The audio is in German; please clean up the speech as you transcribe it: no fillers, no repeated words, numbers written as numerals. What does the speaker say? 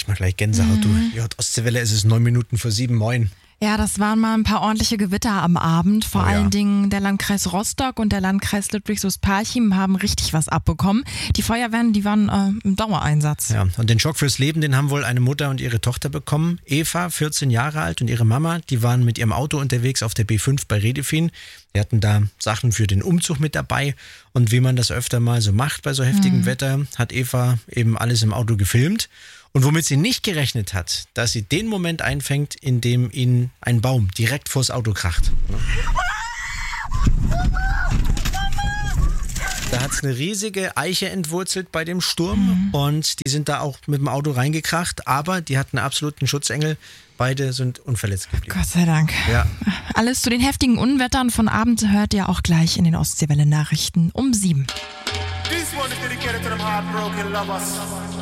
man gleich Gänsehaut. Du, ja, Ostseewelle, es ist 9 Minuten vor 7, moin. Ja, das waren mal ein paar ordentliche Gewitter am Abend. Vor allen Dingen der Landkreis Rostock und der Landkreis Ludwigslust-Parchim haben richtig was abbekommen. Die Feuerwehren, die waren im Dauereinsatz. Ja, und den Schock fürs Leben, den haben wohl eine Mutter und ihre Tochter bekommen. Eva, 14 Jahre alt, und ihre Mama, die waren mit ihrem Auto unterwegs auf der B5 bei Redefin. Die hatten da Sachen für den Umzug mit dabei. Und wie man das öfter mal so macht bei so heftigem Wetter, hat Eva eben alles im Auto gefilmt. Und womit sie nicht gerechnet hat, dass sie den Moment einfängt, in dem ihnen ein Baum direkt vors Auto kracht. Da hat es eine riesige Eiche entwurzelt bei dem Sturm und die sind da auch mit dem Auto reingekracht, aber die hatten einen absoluten Schutzengel. Beide sind unverletzt geblieben. Gott sei Dank. Ja. Alles zu den heftigen Unwettern von Abend hört ihr auch gleich in den Ostseewelle-Nachrichten um 7. This one is dedicated to them heartbroken lovers.